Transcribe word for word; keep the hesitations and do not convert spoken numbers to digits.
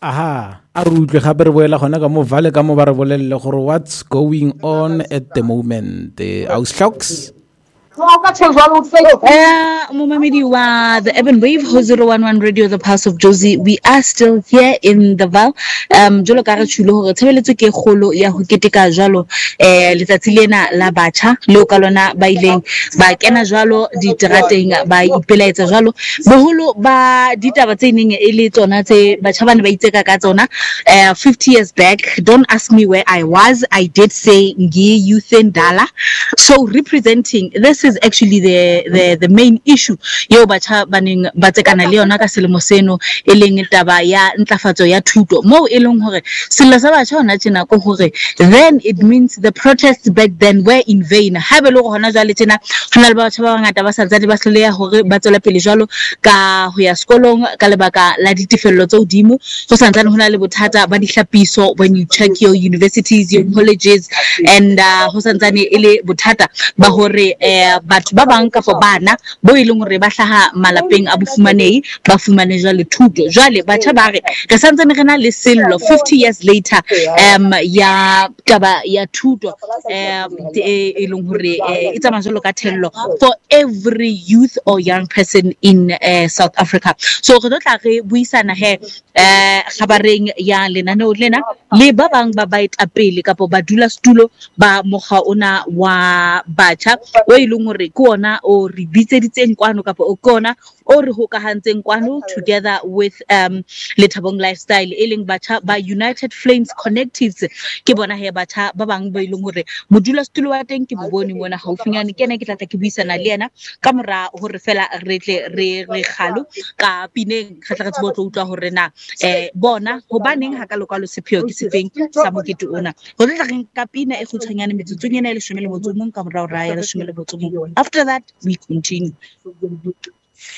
aha a re utlwe gape re boela gona ka mo vale ka mo ba re bolelle gore what's going on at the moment uh, Aushlauks Uh, Mumamidi wa the Urban Wave, zero one one Radio, the Pulse of Josie. We are still here in the Val. Um, jolo ka re tshilo hore tshebeletso ke kgolo ya ho keteka jalo eh letsatsi lena la batjha leo ka lona ba ileng ba kena jalo diterateng ba ipelaetsa jalo boholo ba ditaba tse neng e le tsona tse batjha bana ba itseka ka tsona uh, fifty years back. Don't ask me where I was. I did say ngi youth ndala, so representing this is actually the the the main issue yo batjha baneng ba tsekana le yona ka selemo seno e leng taba ya ntlafatso ya thuto mo e leng hore selo sa batjha hona tjena go hore then it means the protests back then were in vain. Ha be le go hona jwale tjena hona le batjha ba bangata ba sa tsadi ba hloleha hore ba tswela pele jwalo ka ho ya sekolong ka lebaka la ditefello tse hodimo go santsane hona le bothata ba dihlapiso when you check your universities, your colleges, and uh, ho santsane e le bothata ba hore eh batho ba bang ka for bana bo ileng hore ba hlaha malapeng a bofumanehi ba fumane jwale thuto jwale batjha ba re re santsane re na le sello fifty years later um ya taba ya thuto um e leng hore e tsama jwalo ka thello for every youth or young person in uh, South Africa. So re tla re buisana he eh khabareng ya lenaneo lena le ba bang ba baetapele kapo ba dula stulo ba mogha ona wa batjha o ileng hore ke ona o re bitseditseng kwano kapo o kona o re hokahantseng kwano together with um Lethabong Lifestyle e leng batjha ba United Flames Connectives ke bona he batjha ba bang ba ileng hore modula stulo wa teng ke bobone mona haufinyane ke ne ke tla ke buisana le yena ka mora hore fela re tle re re galo ka pineng ga tla re tsebo tlo utlwa hore na eh bona hobaneng ha ka lokalo sepheo ke sefeng sa mokete ona ho tla re ka pina e khutshanyane metsotsong ena e le shome le motso mong ka mora o ra ya le shome le motso mong. After that we continue.